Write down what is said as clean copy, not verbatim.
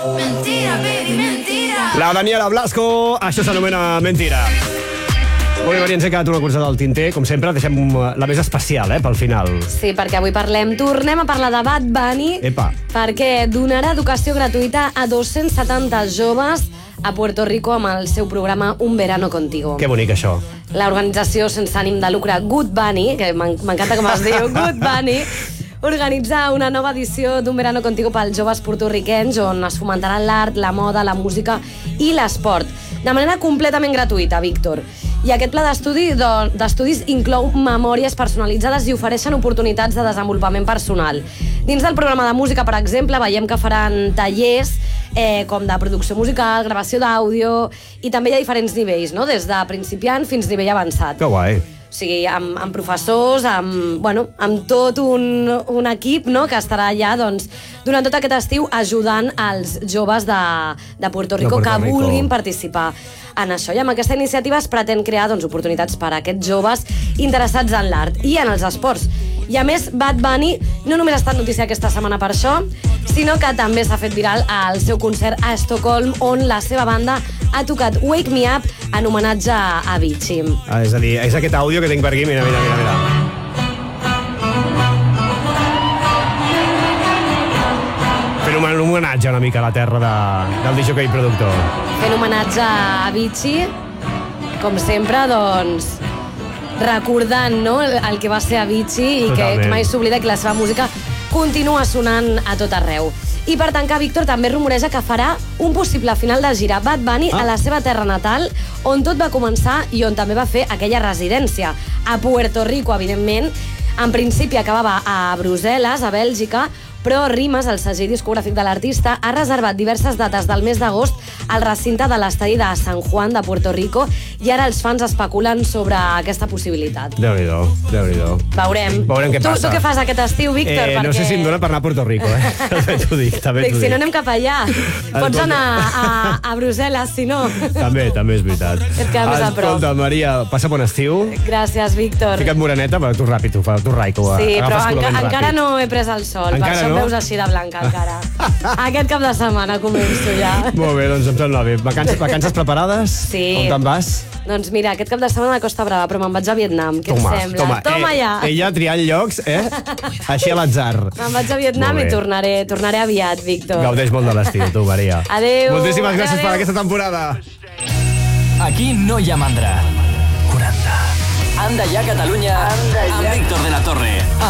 Mentira, baby, mentira. La Daniela Blasco, això s'anomena Mentira. Molt bé, Maria, ens ha quedat una cosa del tinter. Com sempre, deixem la més especial, pel final. Sí, perquè avui tornem a parlar de Bad Bunny. Epa. Perquè donarà educació gratuïta a 270 joves a Puerto Rico amb el seu programa Un Verano Contigo. Que bonic, això. L'organització sense ànim de lucre Good Bunny, que m'encanta com es diu, Good Bunny, organitza una nova edició d'Un Verano Contigo pels joves porto-riquens on es fomentarà l'art, la moda, la música i l'esport. De manera completament gratuïta, Víctor. I aquest pla d'estudis inclou memòries personalitzades i ofereixen oportunitats de desenvolupament personal. Dins del programa de música, per exemple, veiem que faran tallers com de producció musical, gravació d'àudio, i també hi ha diferents nivells, no? Des de principiant fins a nivell avançat. Que guai. O sigui, amb professors, amb tot un equip, no?, que estarà allà durant tot aquest estiu ajudant els joves de Puerto Rico que vulguin participar en això. I amb aquesta iniciativa es pretén crear oportunitats per a aquests joves interessats en l'art i en els esports. I a més, Bad Bunny no només ha estat notícia aquesta setmana per això, sinó que també s'ha fet viral al seu concert a Estocolm, on la seva banda ha tocat Wake Me Up en homenatge a Avicii. És a dir, és aquest àudio que tinc per aquí, mira. Fent un homenatge una mica a la terra del disjockey productor. Fent homenatge a Avicii, com sempre, recordant, no?, el que va ser Avicii i que mai s'oblida que la seva música continua sonant a tot arreu. I per tancar, Víctor també rumoreja que farà un possible final de gira Bad Bunny a la seva terra natal, on tot va començar i on també va fer aquella residència. A Puerto Rico, evidentment. En principi acabava a Brussel·les, a Bèlgica, però Rimes, el segell discogràfic de l'artista, ha reservat diverses dates del mes d'agost al recinte de l'estadi de San Juan de Puerto Rico i ara els fans especulen sobre aquesta possibilitat. Déu-n'hi-do. Veurem què passa. Tu què fas aquest estiu, Víctor? No sé si em dona per anar a Puerto Rico, T'ho dic. Si no anem cap allà. Pots anar a Brussel·les, si no. També és veritat. Et queda més a prop. Escolta, Maria, passa bon estiu. Gràcies, Víctor. Fica't moreneta, però tu ràpid, tu raico. Sí, però encara no he pres el sol. Per això em veus així de blanca, encara. Aquest cap de setmana començo ja. Molt bé, doncs em sembla bé. Vacances preparades? Sí. On te'n vas? Doncs mira, aquest cap de setmana a Costa Brava, però me'n vaig a Vietnam. Què et sembla? Toma ja. Ella triant llocs, així a l'atzar. Me'n vaig a Vietnam i tornaré aviat, Víctor. Gaudeix molt de l'estiu, tu, Maria. Adéu. Moltíssimes gràcies per aquesta temporada. Aquí no hi ha mandra. 40. Anda ja, Catalunya, amb Víctor de la Torre.